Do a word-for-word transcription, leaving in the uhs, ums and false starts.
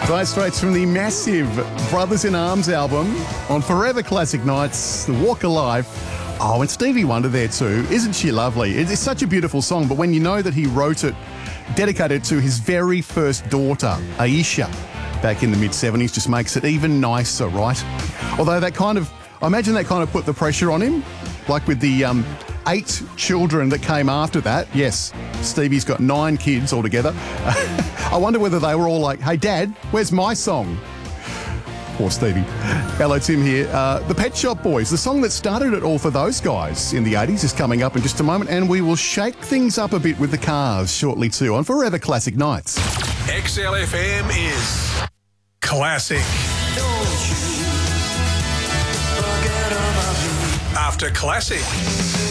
Dire Straits from the massive Brothers in Arms album on Forever Classic Nights, The Walk of Life. Oh, and Stevie Wonder there too. Isn't she lovely? It's such a beautiful song, but when you know that he wrote it, dedicated to his very first daughter, Aisha, back in the mid-seventies, just makes it even nicer, right? Although that kind of, I imagine that kind of put the pressure on him, like with the um, eight children that came after that. Yes, Stevie's got nine kids altogether. I wonder whether they were all like, hey, Dad, where's my song? Poor Stevie. Hello, Tim here. Uh, the Pet Shop Boys, the song that started it all for those guys in the eighties, is coming up in just a moment, and we will shake things up a bit with the Cars shortly too on Forever Classic Nights. X L F M is classic. Don't you forget about me. After classic.